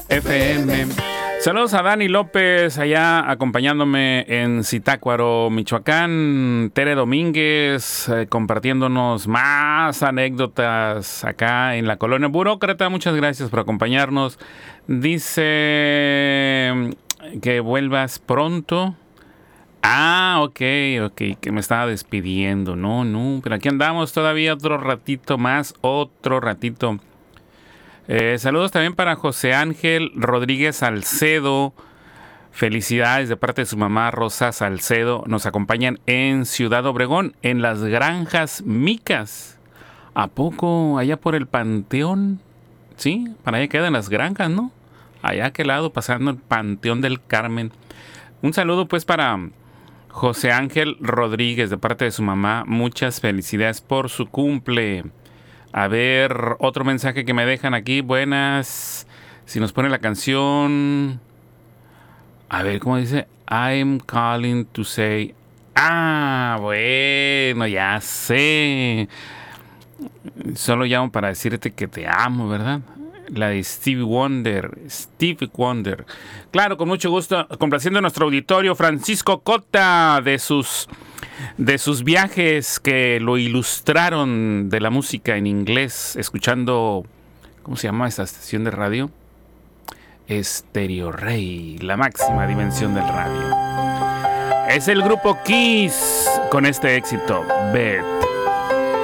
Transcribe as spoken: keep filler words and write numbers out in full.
F M. Saludos a Dani López, allá acompañándome en Zitácuaro, Michoacán. Tere Domínguez, eh, compartiéndonos más anécdotas acá en la colonia Burócrata. Muchas gracias por acompañarnos. Dice que vuelvas pronto. Ah, ok, ok, que me estaba despidiendo. No, no, pero aquí andamos todavía otro ratito más, otro ratito. Eh, saludos también para José Ángel Rodríguez Salcedo. Felicidades de parte de su mamá Rosa Salcedo. Nos acompañan en Ciudad Obregón, en las Granjas Micas. ¿A poco allá por el Panteón? Sí, para allá quedan las granjas, ¿no? Allá a aquel lado, pasando el Panteón del Carmen. Un saludo pues para José Ángel Rodríguez de parte de su mamá. Muchas felicidades por su cumple. A ver, otro mensaje que me dejan aquí. Buenas. Si nos pone la canción. A ver, ¿cómo dice? I'm calling to say. Ah, bueno, ya sé. Solo llamo para decirte que te amo, ¿verdad? La de Stevie Wonder. Stevie Wonder. Claro, con mucho gusto. Complaciendo a nuestro auditorio, Francisco Cota, de sus... de sus viajes que lo ilustraron de la música en inglés, escuchando, ¿cómo se llama esta estación de radio? Stereo Rey, la máxima dimensión del radio. Es el grupo Kiss con este éxito, Bet.